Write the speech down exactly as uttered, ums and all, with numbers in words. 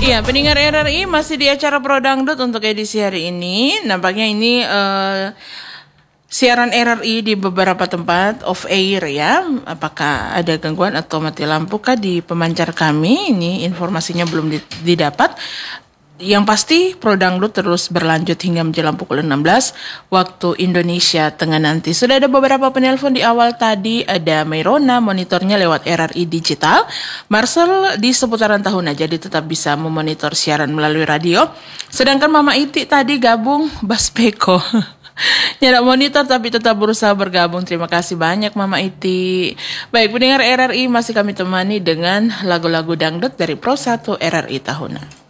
Iya, pendengar R R I masih di acara Pro Dangdut untuk edisi hari ini. Nampaknya ini uh, siaran R R I di beberapa tempat off air ya. Apakah ada gangguan atau mati lampu kah di pemancar kami? Ini informasinya belum didapat. Yang pasti Pro Dangdut terus berlanjut hingga menjelang pukul enam belas waktu Indonesia Tengah nanti. Sudah ada beberapa penelpon di awal tadi. Ada Mairona, monitornya lewat R R I Digital. Marcel di seputaran Tahuna, jadi tetap bisa memonitor siaran melalui radio. Sedangkan Mama Iti tadi gabung Bas Peko. Nyadak monitor tapi tetap berusaha bergabung. Terima kasih banyak Mama Iti. Baik, pendengar R R I masih kami temani dengan lagu-lagu dangdut dari Pro satu R R I Tahuna.